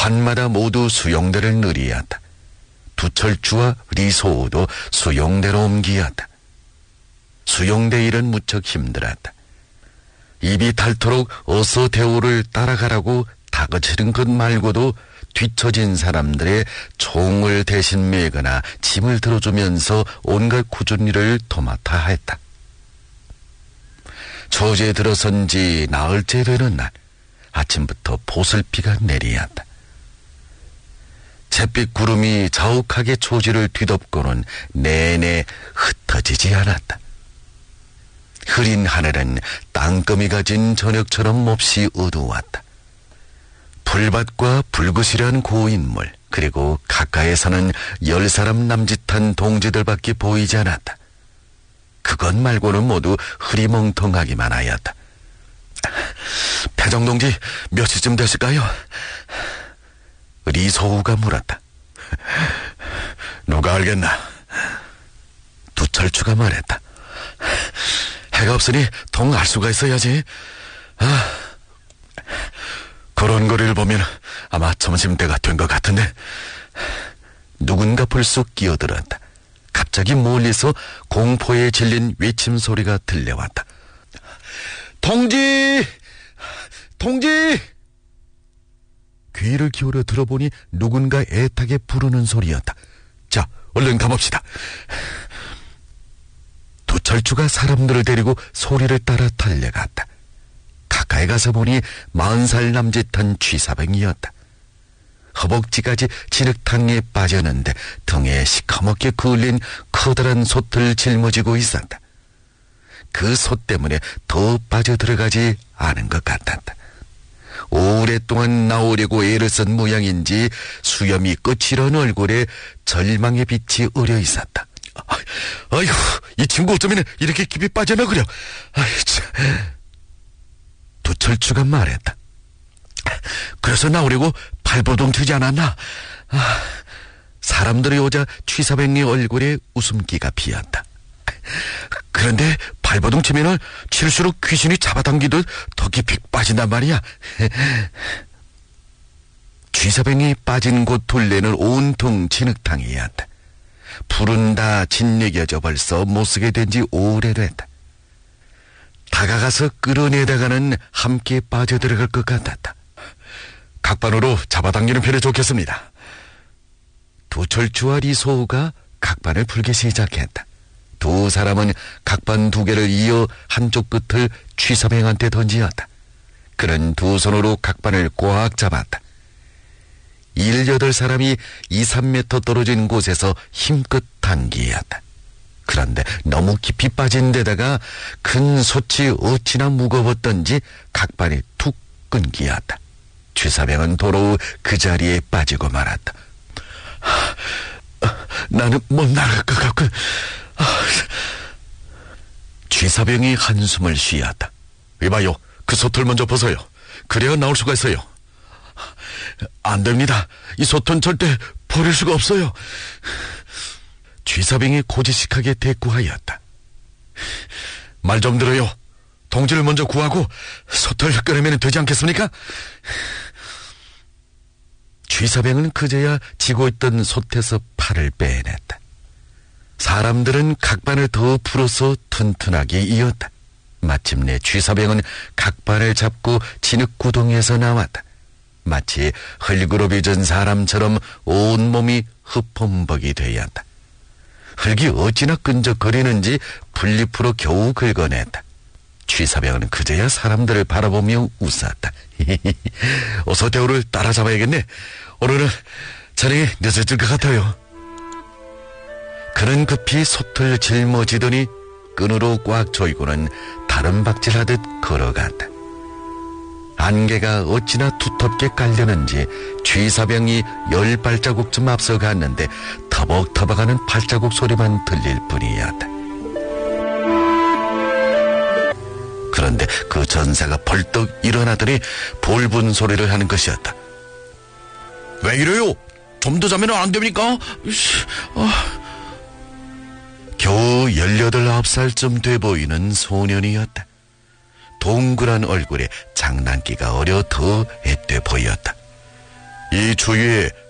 환마다 모두 수용대를 느리었다. 두철주와 리소우도 수용대로 옮기었다. 수용대 일은 무척 힘들었다. 입이 닳도록 어서 대우를 따라가라고 다그치는 것 말고도 뒤처진 사람들의 총을 대신 메거나 짐을 들어주면서 온갖 굳은 일을 도맡아 했다. 초제에 들어선 지 나흘째 되는 날, 아침부터 보슬비가 내리었다. 잿빛 구름이 자욱하게 초지를 뒤덮고는 내내 흩어지지 않았다. 흐린 하늘은 땅거미가 진 저녁처럼 몹시 어두웠다. 불밭과 붉으시란 고인물, 그리고 가까이에서는 10사람 남짓한 동지들밖에 보이지 않았다. 그것 말고는 모두 흐리멍텅하기만 하였다. 패정동지 몇 시쯤 되실까요? 리소우가 물었다. 누가 알겠나? 두철추가 말했다. 해가 없으니 통 알 수가 있어야지. 그런 거리를 보면 아마 점심때가 된 것 같은데. 누군가 불쑥 끼어들었다. 갑자기 멀리서 공포에 질린 외침 소리가 들려왔다. 동지! 동지! 귀를 기울여 들어보니 누군가 애타게 부르는 소리였다. 자, 얼른 가봅시다. 두철추가 사람들을 데리고 소리를 따라 달려갔다. 가까이 가서 보니 40살 남짓한 취사병이었다. 허벅지까지 진흙탕에 빠졌는데 등에 시커멓게 그을린 커다란 솥을 짊어지고 있었다. 그 솥 때문에 더 빠져들어가지 않은 것 같았다. 오랫동안 나오려고 애를 쓴 모양인지 수염이 끝이런 얼굴에 절망의 빛이 어려 있었다. 아이고, 이 친구 어쩌면 이렇게 깊이 빠져나그려. 두철추가 말했다. 그래서 나오려고 발버둥 치지 않았나? 사람들이 오자 취사병의 얼굴에 웃음기가 피었다. 그런데 발버둥 치면은 칠수록 귀신이 잡아당기듯 더 깊이 빠진단 말이야. 취사병이 빠진 곳 둘레는 온통 진흙탕이었다. 불은 다 짓이겨져 벌써 못쓰게 된 지 오래됐다. 다가가서 끌어내다가는 함께 빠져들어갈 것 같았다. 각반으로 잡아당기는 편이 좋겠습니다. 두철추와 리소우가 각반을 풀기 시작했다. 두 사람은 각반 2개를 이어 한쪽 끝을 취사병한테 던지었다. 그는 두 손으로 각반을 꽉 잡았다. 18사람이 2-3m 떨어진 곳에서 힘껏 당기었다. 그런데 너무 깊이 빠진 데다가 큰 솥이 어찌나 무거웠던지 각반이 툭 끊기었다. 취사병은 도로 그 자리에 빠지고 말았다. 나는 못 나갈 것 같군. 취사병이 한숨을 쉬었다. 이봐요, 그 솥을 먼저 벗어요. 그래야 나올 수가 있어요. 안 됩니다. 이 솥은 절대 버릴 수가 없어요. 취사병이 고지식하게 대꾸하였다. 말 좀 들어요. 동지를 먼저 구하고 솥을 꺼내면 되지 않겠습니까? 취사병은 그제야 지고 있던 솥에서 팔을 빼냈다. 사람들은 각반을 더 풀어서 튼튼하게 이었다. 마침내 취사병은 각반을 잡고 진흙구덩이에서 나왔다. 마치 흙으로 빚은 사람처럼 온몸이 흡범벅이 되었다. 흙이 어찌나 끈적거리는지 풀잎으로 겨우 긁어냈다. 취사병은 그제야 사람들을 바라보며 웃었다. 어서 대우를 따라잡아야겠네. 오늘은 자네가 늦어질 것 같아요. 그는 급히 솥을 짊어지더니 끈으로 꽉 조이고는 다른 박질하듯 걸어갔다. 안개가 어찌나 두텁게 깔렸는지 취사병이 10발자국쯤 앞서갔는데 터벅터벅하는 발자국 소리만 들릴 뿐이었다. 그런데 그 전사가 벌떡 일어나더니 볼분 소리를 하는 것이었다. 왜 이래요? 좀 더 자면 안 됩니까? 겨우 18, 19살쯤 돼 보이는 소년이었다. 동그란 얼굴에 장난기가 어려 더 앳돼 보였다. 이 주위에